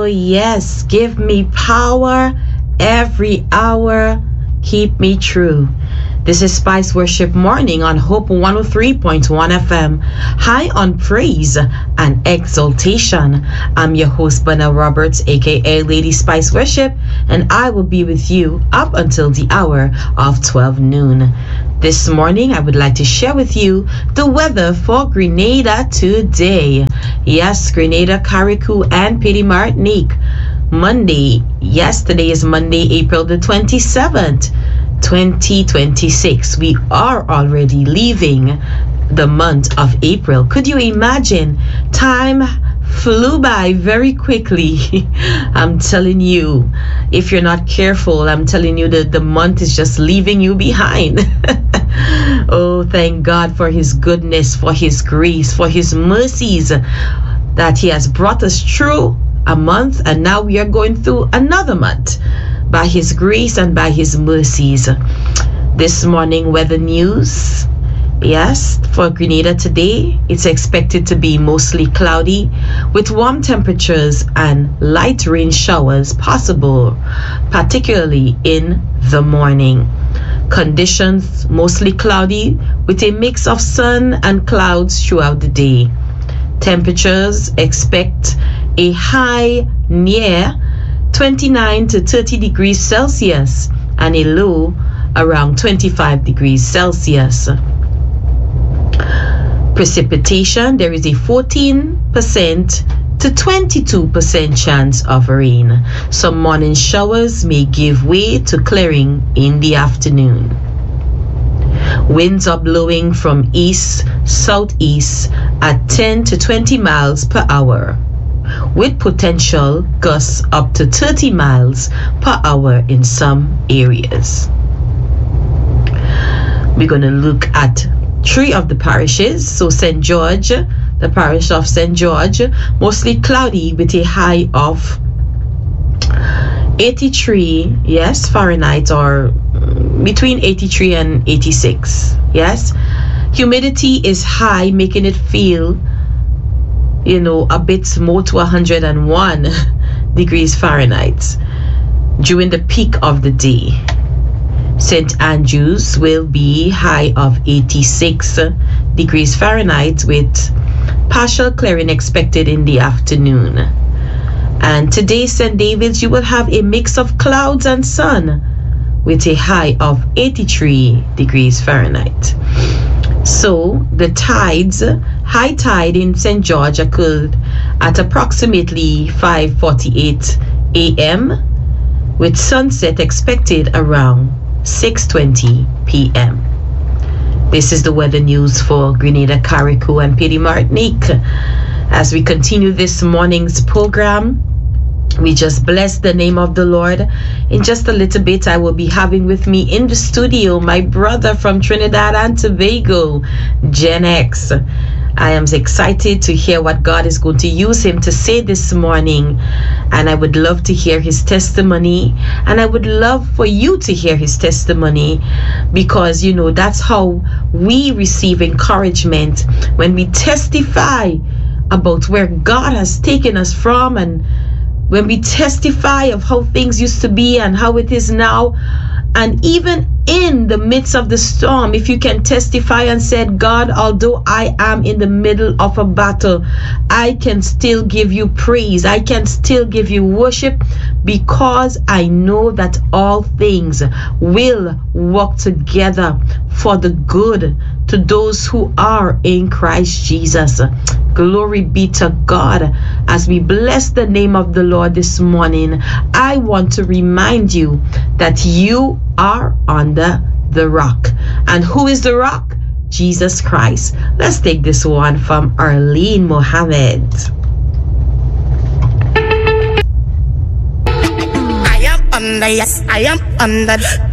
yes, give me power every hour, keep me true. This is Spice Worship Morning on Hope 103.1 FM, high on praise and exaltation. I'm your host, Bernard Roberts, aka Lady Spice Worship, and I will be with you up until the hour of 12 noon. This morning, I would like to share with you the weather for Grenada today. Yes, Grenada, Carriacou, and Petite Martinique. Monday, yesterday is Monday, April the 27th. 2026. We are already leaving the month of April. Could you imagine? Time flew by very quickly. I'm telling you, if you're not careful, I'm telling you that the month is just leaving you behind. Oh, thank God for his goodness, for his grace, for his mercies, that he has brought us through a month, and now we are going through another month by his grace and by his mercies. This morning weather news. Yes, for Grenada today, it's expected to be mostly cloudy with warm temperatures and light rain showers possible, particularly in the morning. Conditions mostly cloudy with a mix of sun and clouds throughout the day. Temperatures expect a high near 29 to 30 degrees Celsius and a low around 25 degrees Celsius. Precipitation, there is a 14% to 22% chance of rain. Some morning showers may give way to clearing in the afternoon. Winds are blowing from east-southeast at 10 to 20 miles per hour, with potential gusts up to 30 miles per hour in some areas. We're going to look at three of the parishes. So St. George, the parish of St. George, mostly cloudy with a high of 83, yes, Fahrenheit, or between 83 and 86, yes. Humidity is high, making it feel, a bit more to 101 degrees Fahrenheit during the peak of the day. St. Andrews will be high of 86 degrees Fahrenheit with partial clearing expected in the afternoon. And today, St. David's, you will have a mix of clouds and sun with a high of 83 degrees Fahrenheit. So the high tide in St. George occurred at approximately 5:48 a.m. with sunset expected around 6:20 p.m. This is the weather news for Grenada, Carriacou, and Petite Martinique. As we continue this morning's program, we just bless the name of the Lord. In just a little bit, I will be having with me in the studio my brother from Trinidad and Tobago, Gen X. I am excited to hear what God is going to use him to say this morning. And I would love to hear his testimony. And I would love for you to hear his testimony, because, that's how we receive encouragement, when we testify about where God has taken us from, and when we testify of how things used to be and how it is now. And even in the midst of the storm, if you can testify and say, God, although I am in the middle of a battle, I can still give you praise. I can still give you worship, because I know that all things will work together for the good to those who are in Christ Jesus. Glory be to God. As we bless the name of the Lord this morning, I want to remind you that you are under the rock. And who is the rock? Jesus Christ. Let's take this one from Arlene Mohammed. I am under, yes, I am under.